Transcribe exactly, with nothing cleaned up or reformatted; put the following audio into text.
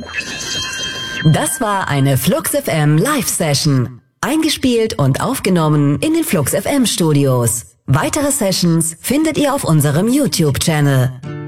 Das war eine Flux F M Live-Session. Eingespielt und aufgenommen in den Flux F M Studios. Weitere Sessions findet ihr auf unserem YouTube-Channel.